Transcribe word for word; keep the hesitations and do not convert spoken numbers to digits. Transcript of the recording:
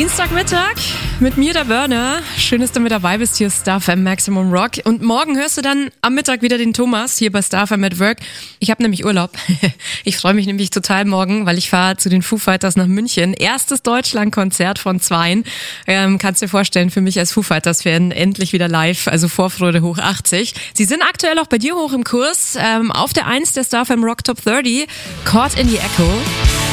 Dienstagmittag mit mir, der Burner. Schön, dass du mit dabei bist. Hier ist Star F M Maximum Rock. Und morgen hörst du dann am Mittag wieder den Thomas hier bei Star F M at Work. Ich habe nämlich Urlaub. Ich freue mich nämlich total morgen, weil ich fahre zu den Foo Fighters nach München. Erstes Deutschlandkonzert von zweien. Ähm, kannst dir vorstellen, für mich als Foo Fighters-Fan endlich wieder live. Also Vorfreude hoch achtzig. Sie sind aktuell auch bei dir hoch im Kurs. Ähm, auf der eins der Star F M Rock Top dreißig. Caught in the Echo.